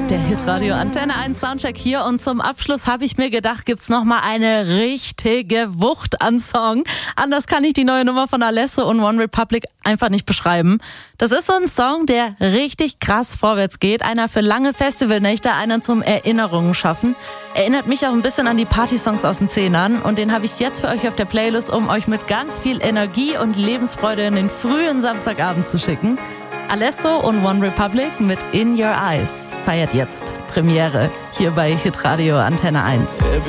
Der Hitradio Antenne 1 Soundcheck hier und zum Abschluss habe ich mir gedacht, gibt's noch mal eine richtige Wucht an Song. Anders kann ich die neue Nummer von Alesso und One Republic einfach nicht beschreiben. Das ist so ein Song, der richtig krass vorwärts geht. Einer für lange Festivalnächte, einer zum Erinnerungen schaffen. Erinnert mich auch ein bisschen an die Partysongs aus den 10ern und den habe ich jetzt für euch auf der Playlist, um euch mit ganz viel Energie und Lebensfreude in den frühen Samstagabend zu schicken. Alesso und One Republic mit In Your Eyes feiert jetzt Premiere hier bei Hitradio Antenne 1.